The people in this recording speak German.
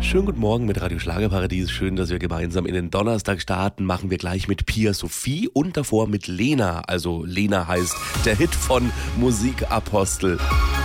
Schönen guten Morgen mit Radio Schlagerparadies. Schön, dass wir gemeinsam in den Donnerstag starten. Machen wir gleich mit Pia Sophie und davor mit Lena. Also Lena heißt der Hit von Musikapostel.